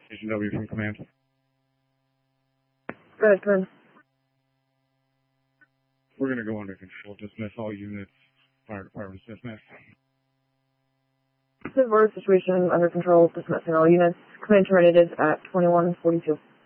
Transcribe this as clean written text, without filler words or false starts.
Station W from command. Go ahead, come in. We're going to go under control. Dismiss all units. Fire department dismiss. Civil situation under control, dismissing all units. Command terminated at 21:42.